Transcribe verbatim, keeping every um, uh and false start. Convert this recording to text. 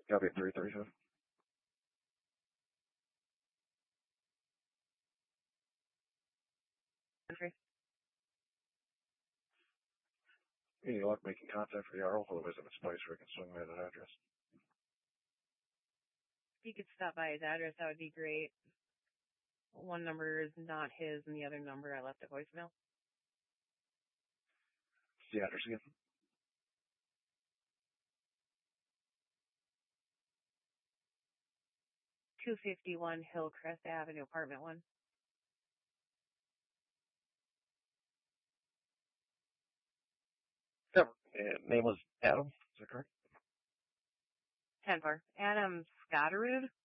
Copy at three thirty-seven. Country. Any luck making contact for the R O for the visit its place where we can swing by that address? If you could stop by his address, that would be great. One number is not his, and the other number I left a voicemail. What's the address again? two fifty-one Hillcrest Avenue, apartment one. Never. And name was Adam, is that correct? ten four. Adam Scotterud?